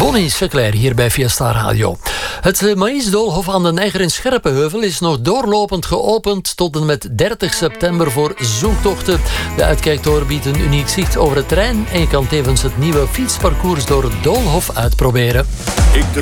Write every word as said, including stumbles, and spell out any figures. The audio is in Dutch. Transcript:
Tony Seclair hier bij Fiesta Radio. Het Maïsdoolhof aan de Nijger in Scherpenheuvel is nog doorlopend geopend tot en met dertig september voor zoektochten. De uitkijktoren biedt een uniek zicht over het terrein en je kan tevens het nieuwe fietsparcours door het Doolhof uitproberen.